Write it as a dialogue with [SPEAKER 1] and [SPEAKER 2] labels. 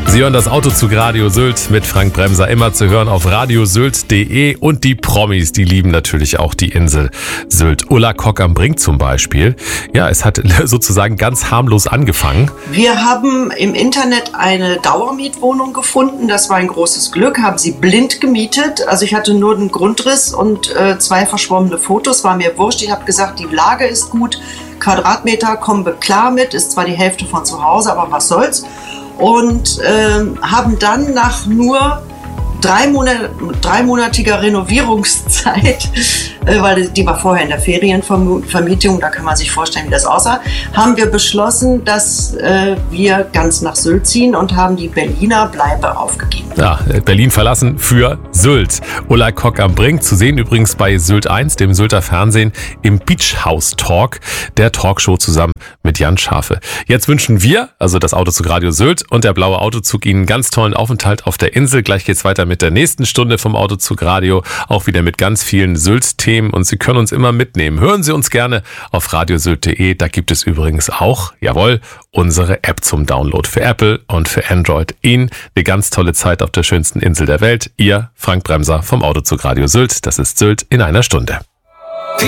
[SPEAKER 1] Sie hören das Autozug Radio Sylt mit Frank Bremser, immer zu hören auf radiosylt.de, und die Promis, die lieben natürlich auch die Insel Sylt. Ulla Kock am Brink zum Beispiel. Ja, es hat sozusagen ganz harmlos angefangen.
[SPEAKER 2] Wir haben im Internet eine Dauermietwohnung gefunden. Das war ein großes Glück. Haben sie blind gemietet. Also ich hatte nur den Grundriss und 2 verschwommene Fotos. War mir wurscht. Ich habe gesagt, die Lage ist gut. Quadratmeter kommen wir klar mit. Ist zwar die Hälfte von zu Hause, aber was soll's. Und haben dann nach nur 3-monatiger Renovierungszeit, weil die war vorher in der Ferienvermietung, da kann man sich vorstellen, wie das aussah, haben wir beschlossen, dass wir ganz nach Sylt ziehen und haben die Berliner Bleibe aufgegeben.
[SPEAKER 1] Ja, Berlin verlassen für Sylt. Ulla Kock am Brink, zu sehen übrigens bei Sylt 1, dem Sylter Fernsehen, im Beach House Talk, der Talkshow zusammen mit Jan Schafe. Jetzt wünschen wir, also das Autozug Radio Sylt und der blaue Autozug, Ihnen einen ganz tollen Aufenthalt auf der Insel. Gleich geht's weiter mit der nächsten Stunde vom Autozug Radio, auch wieder mit ganz vielen Sylt-Themen, und Sie können uns immer mitnehmen. Hören Sie uns gerne auf radiosylt.de. Da gibt es übrigens auch, jawohl, unsere App zum Download für Apple und für Android. Ihnen eine ganz tolle Zeit auf der schönsten Insel der Welt. Ihr Frank Bremser vom Autozug Radio Sylt. Das ist Sylt in einer Stunde.